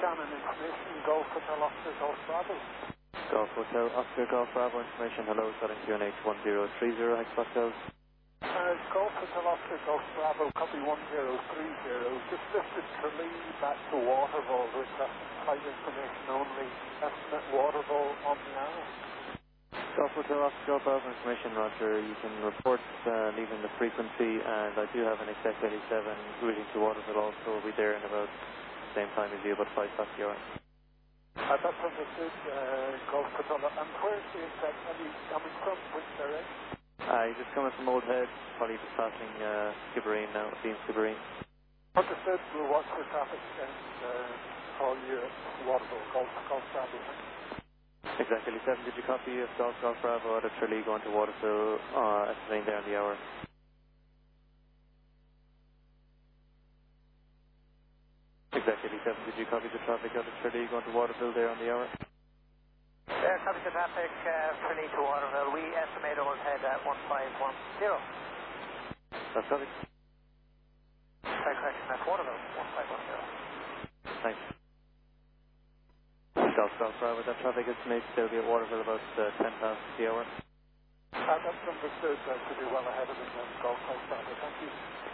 Shannon, information, Golf Hotel Oscar Golf Bravo. Golf Hotel Oscar Golf Bravo information, hello, starting QNH 1030, Hex Foxels. Golf Hotel Oscar Golf Bravo, copy 1030, just lifted Tralee back to Waterville, requesting flight information only, estimate Waterville on the hour. Golf Hotel Oscar Golf Bravo information, Roger, you can report leaving the frequency, and I do have an XS87 routing to Waterville also, will be there in about the same time as you, about 5 past the hour. That's understood, Golf Hotel, and where's the exact, are you coming from, which direction? He's just coming from Old Head, probably just passing Skibbereen now, Dean Skibbereen. Understood, we'll watch for traffic and call you at Waterville, Golf Bravo. Exactly, 7, did you copy of Golf Bravo out of Tralee going to Waterville, estimating there on the hour? Exactly, 7, did you copy the traffic out of Tralee going to Waterville there on the hour? Copy the traffic, Tralee to Waterville. We estimate Old Head at 1510. That's copy. Sorry, correction, that's Waterville, 1510. Thanks. Golf Bravo, that traffic estimates they'll be at Waterville about 10 past the hour. That's understood, should be well ahead of it, Golf Bravo, thank you.